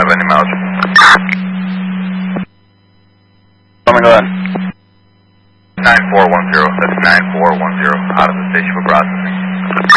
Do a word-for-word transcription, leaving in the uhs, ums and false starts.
have any mileage. Tell me, go ahead. nine four one zero, that's nine four one zero, out of the station for processing.